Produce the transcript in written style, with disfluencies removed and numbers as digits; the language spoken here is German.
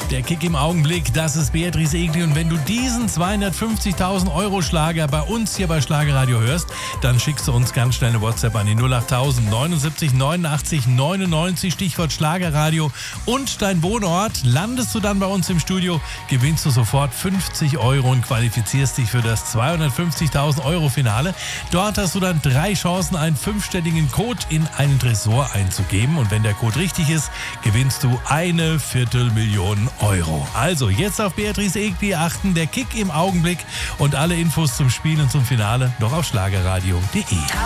Der Kick im Augenblick, das ist Beatrice Egli. Und wenn du diesen 250.000 Euro Schlager bei uns hier bei Schlagerradio hörst, dann schickst du uns ganz schnell eine WhatsApp an die 08000 79 89 99, Stichwort Schlagerradio und dein Wohnort. Landest du dann bei uns im Studio, gewinnst du sofort 50 Euro und qualifizierst dich für das 250.000 Euro Finale. Dort hast du dann 3 Chancen, einen 5-stelligen Code in einen Tresor einzugeben. Und wenn der Code richtig ist, gewinnst du eine Viertelmillion Euro. Also jetzt auf Beatrice Egli achten, der Kick im Augenblick und alle Infos zum Spiel und zum Finale noch auf schlagerradio.de.